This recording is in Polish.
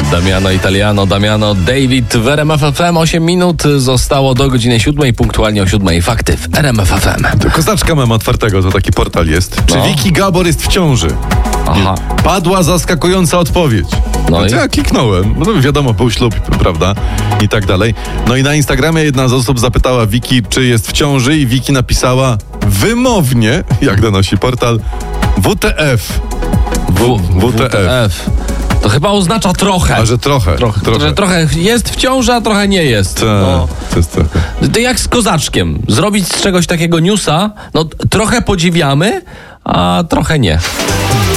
Damiano Italiano, Damiano David w RMF FM. 8 minut zostało do godziny 7, punktualnie o 7. Fakty w RMF FM. To Kozaczka mam otwartego, to taki portal jest. Czy Vicky Gabor jest w ciąży? Aha. Padła zaskakująca odpowiedź. No i? Ja kliknąłem. No wiadomo, był ślub, prawda? I tak dalej. No i na Instagramie jedna z osób zapytała Vicky, czy jest w ciąży, i Vicky napisała wymownie, jak donosi portal, WTF. WTF. To chyba oznacza trochę. A że trochę. Że trochę jest w ciąży, a trochę nie jest. No. To jest trochę. To jak z Kozaczkiem. Zrobić z czegoś takiego newsa, no trochę podziwiamy, a trochę nie.